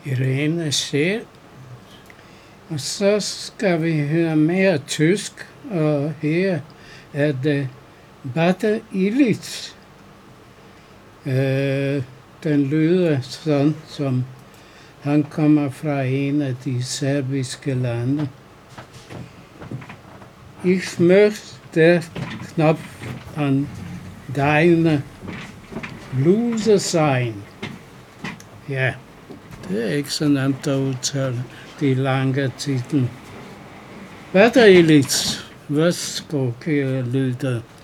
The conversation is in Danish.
Irene selv. Og så skal vi høre mere tysk, og her er det Bata Illich. Den lyder sådan, som han kommer fra en af de serbiske lande. Ich möchte der Knopf an deine Bluse sein. Ja, det er ikke så nemt at udtale de lange titler. Bata Illich, værsgo, kære lytter.